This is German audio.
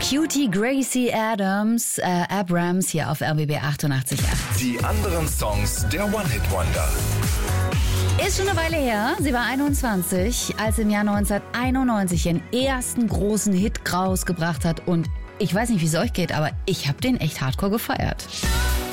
Cutie Gracie Abrams hier auf RBB 88.8. Die anderen Songs der One-Hit-Wonder. Ist schon eine Weile her. Sie war 21, als im Jahr 1991 ihren ersten großen Hit rausgebracht hat. Und ich weiß nicht, wie es euch geht, aber ich habe den echt hardcore gefeiert.